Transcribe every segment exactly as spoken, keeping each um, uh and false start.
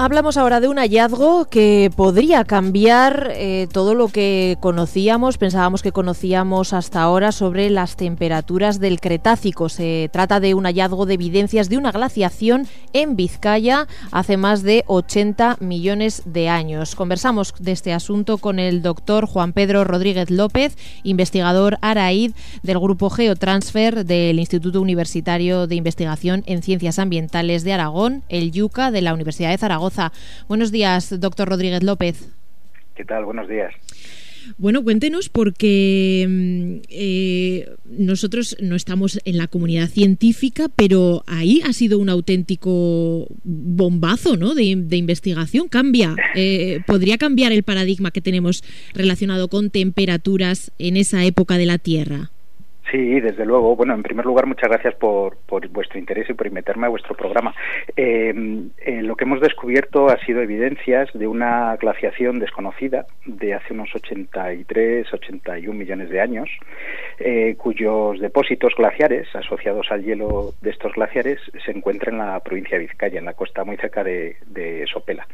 Hablamos ahora de un hallazgo que podría cambiar eh, todo lo que conocíamos, pensábamos que conocíamos hasta ahora sobre las temperaturas del Cretácico. Se trata de un hallazgo de evidencias de una glaciación en Vizcaya hace más de ochenta millones de años. Conversamos de este asunto con el doctor Juan Pedro Rodríguez López, investigador ARAID del Grupo Geotransfer del Instituto Universitario de Investigación en Ciencias Ambientales de Aragón, el IUCA de la Universidad de Zaragoza. Buenos días, doctor Rodríguez López. ¿Qué tal? Buenos días. Bueno, cuéntenos, porque eh, nosotros no estamos en la comunidad científica, pero ahí ha sido un auténtico bombazo, ¿no?, de, de investigación. Cambia, eh, podría cambiar el paradigma que tenemos relacionado con temperaturas en esa época de la Tierra. Sí, desde luego. Bueno, en primer lugar, muchas gracias por, por vuestro interés y por invitarme a vuestro programa. Eh, eh, lo que hemos descubierto ha sido evidencias de una glaciación desconocida de hace unos ochenta y tres, ochenta y un millones de años, eh, cuyos depósitos glaciares asociados al hielo de estos glaciares se encuentran en la provincia de Vizcaya, en la costa muy cerca de, de Sopela.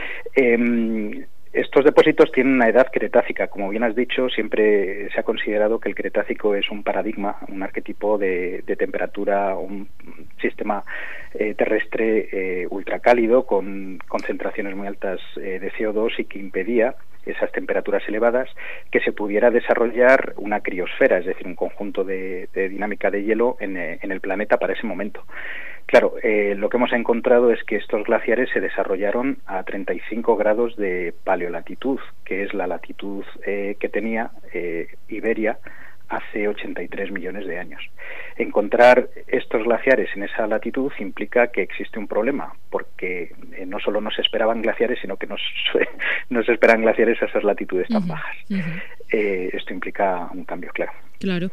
Eh, Estos depósitos tienen una edad cretácica. Como bien has dicho, siempre se ha considerado que el Cretácico es un paradigma, un arquetipo de, de temperatura, un sistema eh, terrestre eh, ultracálido con concentraciones muy altas eh, de C O dos y que impedía esas temperaturas elevadas, que se pudiera desarrollar una criosfera, es decir, un conjunto de, de dinámica de hielo en, en el planeta para ese momento. Claro, eh, lo que hemos encontrado es que estos glaciares se desarrollaron a treinta y cinco grados de paleolatitud, que es la latitud eh, que tenía eh, Iberia hace ochenta y tres millones de años. Encontrar estos glaciares en esa latitud implica que existe un problema, porque eh, no solo no se esperaban glaciares, sino que no se, no se esperan glaciares a esas latitudes tan uh-huh, bajas. Uh-huh. Eh, esto implica un cambio, claro. Claro.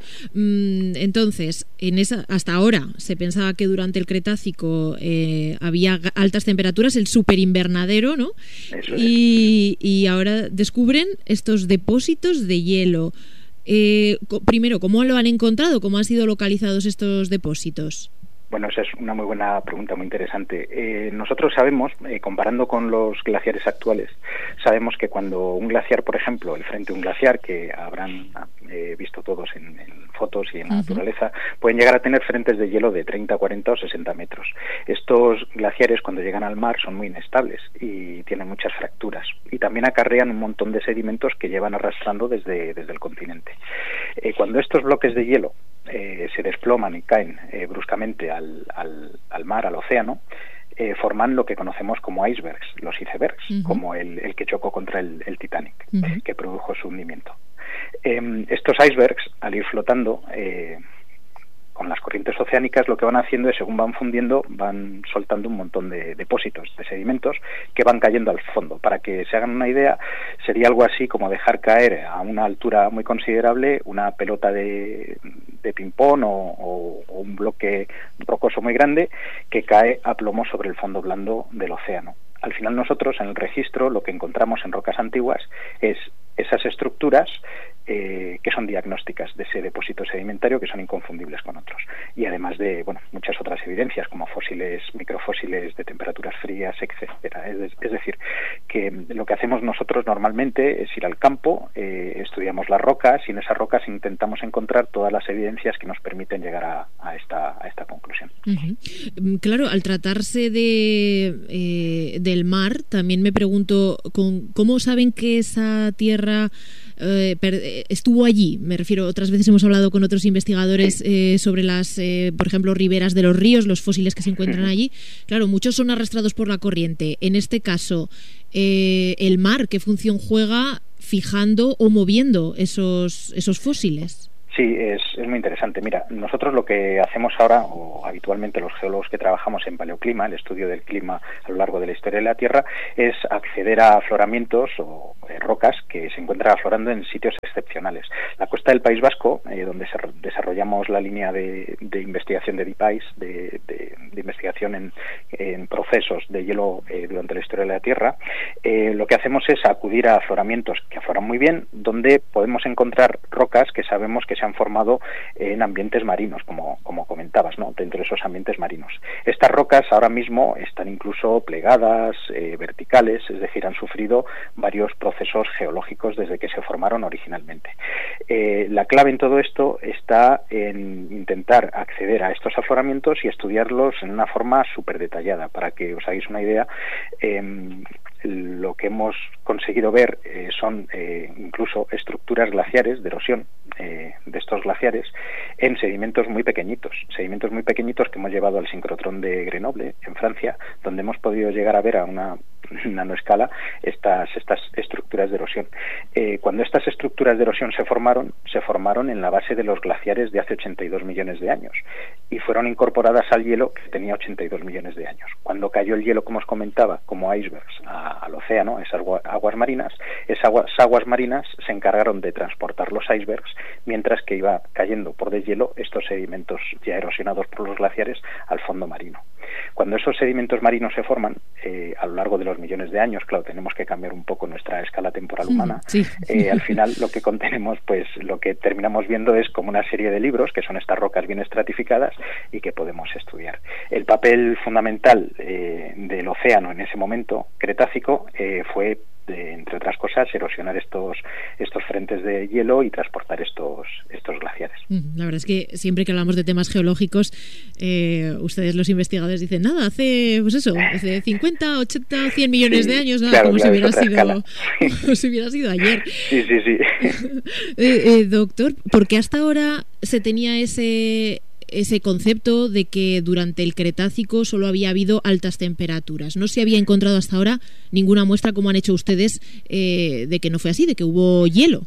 Entonces, en esa, hasta ahora se pensaba que durante el Cretácico eh, había altas temperaturas, el superinvernadero, ¿no? Eso es. Y, y ahora descubren estos depósitos de hielo. Eh, primero, ¿cómo lo han encontrado? ¿Cómo han sido localizados estos depósitos? Bueno, esa es una muy buena pregunta, muy interesante. Eh, nosotros sabemos, eh, comparando con los glaciares actuales, sabemos que cuando un glaciar, por ejemplo, el frente de un glaciar, que habrán eh, visto todos en, en fotos y en la uh-huh. naturaleza, pueden llegar a tener frentes de hielo de treinta, cuarenta o sesenta metros. Estos glaciares, cuando llegan al mar, son muy inestables y tienen muchas fracturas. Y también acarrean un montón de sedimentos que llevan arrastrando desde, desde el continente. Eh, cuando estos bloques de hielo eh, se desploman y caen eh, bruscamente al Al, al, al mar, al océano, eh, forman lo que conocemos como icebergs, los icebergs, uh-huh. como el, el que chocó contra el, el Titanic, uh-huh. que produjo su hundimiento. Eh, estos icebergs, al ir flotando eh, con las corrientes oceánicas, lo que van haciendo es, según van fundiendo, van soltando un montón de depósitos de sedimentos que van cayendo al fondo. Para que se hagan una idea, sería algo así como dejar caer a una altura muy considerable una pelota de, de ping-pong o, o, o un bloque rocoso muy grande que cae a plomo sobre el fondo blando del océano. Al final nosotros en el registro lo que encontramos en rocas antiguas es esas estructuras eh, que son diagnósticas de ese depósito sedimentario, que son inconfundibles con otros. Y además de, bueno, muchas otras evidencias como fósiles, microfósiles de temperaturas frías, etcétera. Es, es decir, que lo que hacemos nosotros normalmente es ir al campo, eh, estudiamos las rocas y en esas rocas intentamos encontrar todas las evidencias que nos permiten llegar a, a, esta, a esta conclusión. Uh-huh. Claro, al tratarse de, eh, del mar, también me pregunto, con, ¿cómo saben que esa tierra eh, per, estuvo allí? Me refiero, otras veces hemos hablado con otros investigadores sí. eh, sobre las, eh, por ejemplo, riberas de los ríos, los fósiles que se encuentran uh-huh. allí. Claro, muchos son arrastrados por la corriente. En este caso, eh, el mar, ¿qué función juega fijando o moviendo esos, esos fósiles? Sí, es, es muy interesante. Mira, nosotros lo que hacemos ahora, o habitualmente los geólogos que trabajamos en paleoclima, el estudio del clima a lo largo de la historia de la Tierra, es acceder a afloramientos o eh, rocas que se encuentran aflorando en sitios excepcionales. La costa del País Vasco, eh, donde se desarrollamos la línea de, de investigación de Deep Ice, de, de, de investigación en, en procesos de hielo eh, durante la historia de la Tierra, eh, lo que hacemos es acudir a afloramientos que afloran muy bien, donde podemos encontrar rocas que sabemos que se han han formado en ambientes marinos, como, como comentabas, ¿no? Dentro de esos ambientes marinos. Estas rocas ahora mismo están incluso plegadas, eh, verticales, es decir, han sufrido varios procesos geológicos desde que se formaron originalmente. Eh, la clave en todo esto está en intentar acceder a estos afloramientos y estudiarlos en una forma súper detallada. Para que os hagáis una idea, eh, lo que hemos conseguido ver eh, son eh, incluso estructuras glaciares de erosión eh, de estos glaciares en sedimentos muy pequeñitos, sedimentos muy pequeñitos que hemos llevado al sincrotrón de Grenoble, en Francia, donde hemos podido llegar a ver a una nanoescala estas, estas estructuras de erosión. Eh, cuando estas estructuras de erosión se formaron, se formaron en la base de los glaciares de hace ochenta y dos millones de años y fueron incorporadas al hielo que tenía ochenta y dos millones de años. Cuando cayó el hielo, como os comentaba, como icebergs a, al océano, esas aguas marinas, esas aguas, aguas marinas se encargaron de transportar los icebergs, mientras que iba cayendo por deshielo estos sedimentos ya erosionados por los glaciares al fondo marino. Cuando esos sedimentos marinos se forman, eh, a lo largo de los millones de años, claro, tenemos que cambiar un poco nuestra escala temporal humana, sí. eh, al final lo que contenemos, pues lo que terminamos viendo es como una serie de libros, que son estas rocas bien estratificadas y que podemos estudiar. El papel fundamental eh, del océano en ese momento cretácico eh, fue, de, entre otras cosas, erosionar estos estos frentes de hielo y transportar estos estos glaciares. La verdad es que siempre que hablamos de temas geológicos, eh, ustedes los investigadores dicen, nada, hace pues eso, hace cincuenta, ochenta, cien millones sí, de años, nada, claro, como, claro, si hubiera sido, como sí. si hubiera sido ayer. Sí, sí, sí. eh, eh, doctor, ¿por qué hasta ahora se tenía ese... ese concepto de que durante el Cretácico solo había habido altas temperaturas? No se había encontrado hasta ahora ninguna muestra, como han hecho ustedes, eh, de que no fue así, de que hubo hielo.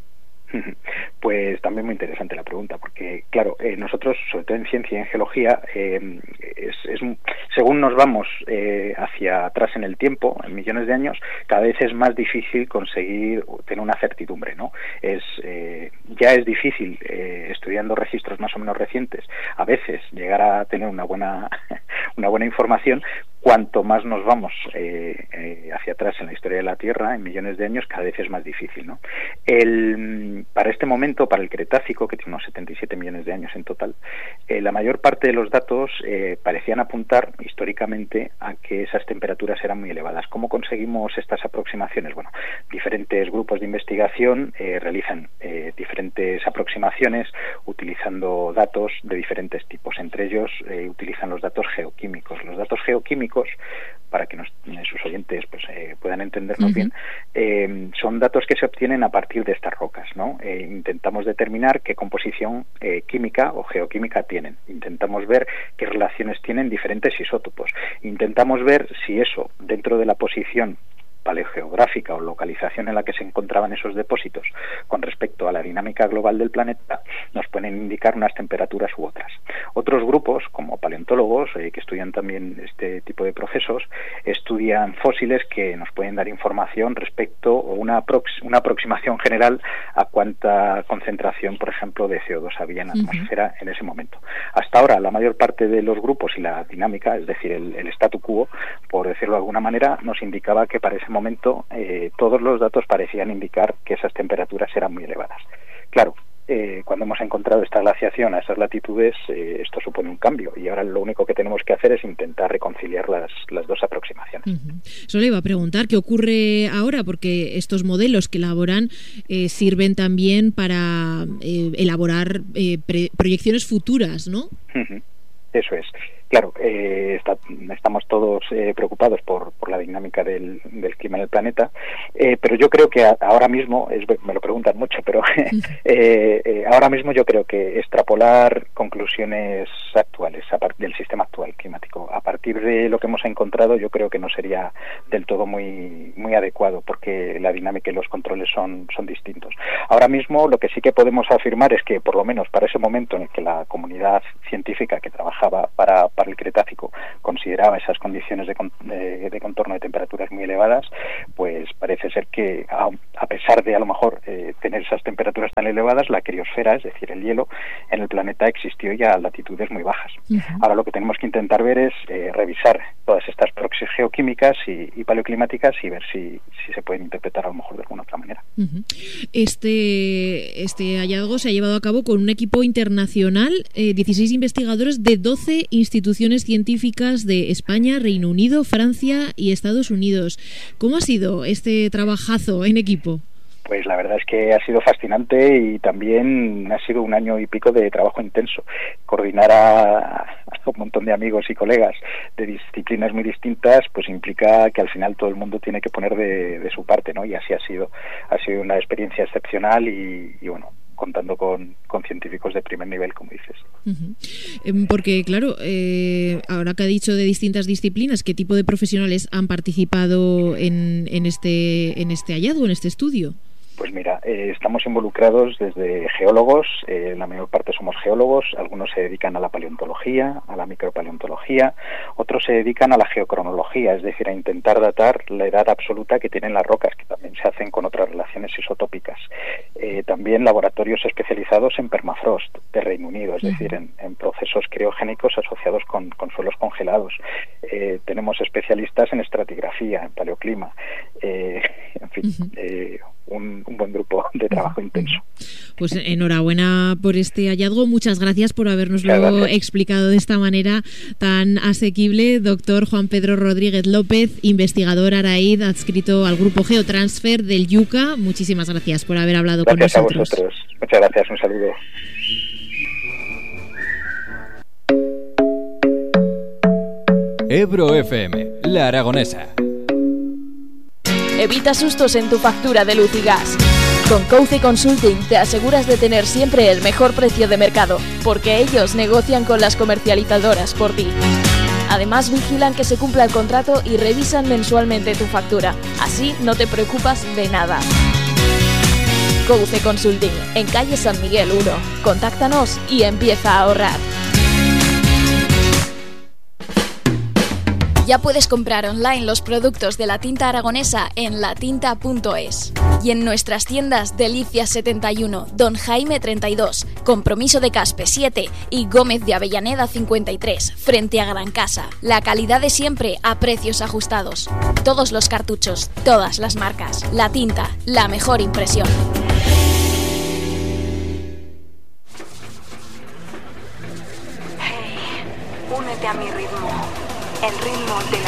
Pues también muy interesante la pregunta, porque claro, eh, nosotros, sobre todo en ciencia y en geología, eh, es, es, según nos vamos eh, hacia atrás en el tiempo, en millones de años, cada vez es más difícil conseguir tener una certidumbre, ¿no? Es eh, ya es difícil, eh, estudiando registros más o menos recientes, a veces llegar a tener una buena una buena información. Cuanto más nos vamos eh, eh, hacia atrás en la historia de la Tierra, en millones de años, cada vez es más difícil, ¿no? El, para este momento, para el Cretácico, que tiene unos setenta y siete millones de años en total, eh, la mayor parte de los datos eh, parecían apuntar históricamente a que esas temperaturas eran muy elevadas. ¿Cómo conseguimos estas aproximaciones? Bueno, diferentes grupos de investigación eh, realizan eh, diferentes aproximaciones utilizando datos de diferentes tipos. Entre ellos eh, utilizan los datos geoquímicos. Los datos geoquímicos, para que nos, sus oyentes pues eh, puedan entendernos uh-huh. bien, eh, son datos que se obtienen a partir de estas rocas, ¿no? Eh, intentamos determinar qué composición eh, química o geoquímica tienen. Intentamos ver qué relaciones tienen diferentes isótopos. Intentamos ver si eso, dentro de la posición paleogeográfica o localización en la que se encontraban esos depósitos con respecto a la dinámica global del planeta, nos pueden indicar unas temperaturas u otras. Otros grupos, como paleontólogos, eh, que estudian también este tipo de procesos, estudian fósiles que nos pueden dar información respecto o una, aprox- una aproximación general a cuánta concentración, por ejemplo, de C O dos había en la atmósfera uh-huh. en ese momento. Hasta ahora, la mayor parte de los grupos y la dinámica, es decir, el, el statu quo, por decirlo de alguna manera, nos indicaba que para ese momento eh, todos los datos parecían indicar que esas temperaturas eran muy elevadas. Claro, eh, cuando hemos encontrado esta glaciación a esas latitudes, eh, esto supone un cambio y ahora lo único que tenemos que hacer es intentar reconciliar las, las dos aproximaciones. Uh-huh. Solo iba a preguntar qué ocurre ahora, porque estos modelos que elaboran eh, sirven también para eh, elaborar eh, pre- proyecciones futuras, ¿no? Uh-huh. Eso es. Claro, eh, está, estamos todos eh, preocupados por, por la dinámica del, del clima en el planeta, eh, pero yo creo que a, ahora mismo, es, me lo preguntan mucho, pero eh, eh, ahora mismo yo creo que extrapolar conclusiones actuales a partir del sistema actual climático, a partir de lo que hemos encontrado, yo creo que no sería del todo muy, muy adecuado, porque la dinámica y los controles son, son distintos. Ahora mismo lo que sí que podemos afirmar es que, por lo menos para ese momento en el que la comunidad científica que trabajaba para, para para el Cretácico consideraba esas condiciones de, de, de contorno de temperaturas muy elevadas, pues parece ser que a, a pesar de a lo mejor eh, tener esas temperaturas tan elevadas, la criosfera, es decir, el hielo en el planeta existió ya a latitudes muy bajas. Uh-huh. Ahora lo que tenemos que intentar ver es eh, revisar todas estas proxies geoquímicas y, y paleoclimáticas y ver si, si se pueden interpretar a lo mejor de alguna otra manera. Uh-huh. Este, este hallazgo se ha llevado a cabo con un equipo internacional, eh, dieciséis investigadores de doce instituciones científicas de España, Reino Unido, Francia y Estados Unidos. ¿Cómo ha sido este trabajazo en equipo? Pues la verdad es que ha sido fascinante y también ha sido un año y pico de trabajo intenso. Coordinar a, a un montón de amigos y colegas de disciplinas muy distintas, pues implica que al final todo el mundo tiene que poner de, de su parte, ¿no? Y así ha sido. Ha sido una experiencia excepcional y, y bueno, contando con, con científicos de primer nivel, como dices. Uh-huh. Porque, claro, eh, ahora que ha dicho de distintas disciplinas, ¿qué tipo de profesionales han participado en, en, este, en este hallazgo, en este estudio? Pues mira, eh, estamos involucrados desde geólogos, eh, la mayor parte somos geólogos, algunos se dedican a la paleontología, a la micropaleontología, otros se dedican a la geocronología, es decir, a intentar datar la edad absoluta que tienen las rocas, que también se hacen con otras relaciones isotópicas. Eh, también laboratorios especializados en permafrost de Reino Unido, es uh-huh. decir, en, en procesos criogénicos asociados con, con suelos congelados. Eh, tenemos especialistas en estratigrafía, en paleoclima, eh, en fin, uh-huh. eh, un, un buen grupo de trabajo uh-huh. intenso. Pues enhorabuena por este hallazgo. Muchas gracias por habernoslo explicado de esta manera tan asequible. Doctor Juan Pedro Rodríguez López, investigador ARAID, adscrito al grupo Geotransfer del Yuca. Muchísimas gracias por haber hablado gracias con nosotros. Gracias a vosotros. Muchas gracias. Un saludo. Ebro F M, La Aragonesa. Evita sustos en tu factura de luz y gas. Con Couce Consulting te aseguras de tener siempre el mejor precio de mercado, porque ellos negocian con las comercializadoras por ti. Además, vigilan que se cumpla el contrato y revisan mensualmente tu factura. Así no te preocupas de nada. Couce Consulting, en calle San Miguel uno. Contáctanos y empieza a ahorrar. Ya puedes comprar online los productos de la tinta aragonesa en latinta punto es. Y en nuestras tiendas Delicias setenta y uno, Don Jaime treinta y dos, Compromiso de Caspe siete y Gómez de Avellaneda cincuenta y tres, frente a Gran Casa. La calidad de siempre a precios ajustados. Todos los cartuchos, todas las marcas. La tinta, la mejor impresión. Hey, únete a mi ritmo. El ritmo de la